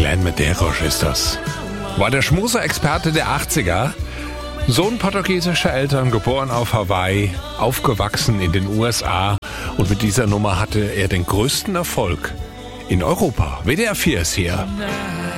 Glenn Medeiros ist das. War der Schmuser-Experte der 80er. Sohn portugiesischer Eltern, geboren auf Hawaii, aufgewachsen in den USA. Und mit dieser Nummer hatte er den größten Erfolg in Europa. WDR 4 ist hier.